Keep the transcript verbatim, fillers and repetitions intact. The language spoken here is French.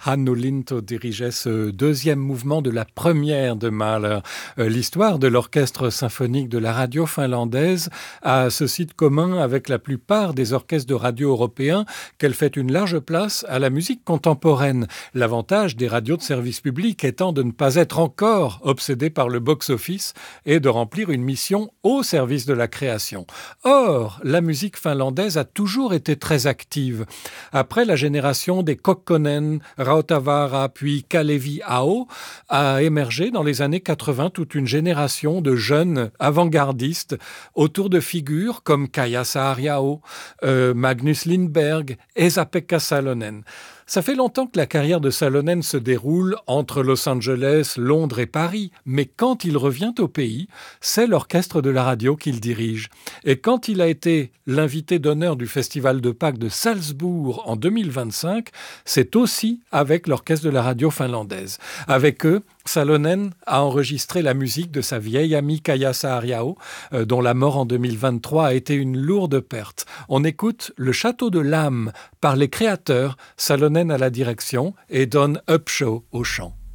Hannu Linto dirigeait ce deuxième mouvement de la première de Mahler. Euh, L'histoire de l'orchestre symphonique de la radio finlandaise a ceci de commun avec la plupart des orchestres de radio européens qu'elle fait une large place à la musique contemporaine. L'avantage des radios de service public étant de ne pas être encore obsédés par le box-office et de remplir une mission au service de la création. Or, la musique finlandaise a toujours été très active. Après la génération des Kokkonen, Rautavaara puis Kalevi-Aho, a émergé dans les années quatre-vingts toute une génération de jeunes avant-gardistes autour de figures comme Kaija Saariaho, euh, Magnus Lindberg, Esa-Pekka Salonen. Ça fait longtemps que la carrière de Salonen se déroule entre Los Angeles, Londres et Paris, mais quand il revient au pays, c'est l'orchestre de la radio qu'il dirige. Et quand il a été l'invité d'honneur du Festival de Pâques de Salzbourg en deux mille vingt-cinq, c'est aussi avec l'orchestre de la radio finlandaise. Avec eux, Salonen a enregistré la musique de sa vieille amie Kaija Saariaho, euh, dont la mort en deux mille vingt-trois a été une lourde perte. On écoute Le Château de l'âme par les créateurs, Salonen à la direction et Don Upshaw au chant.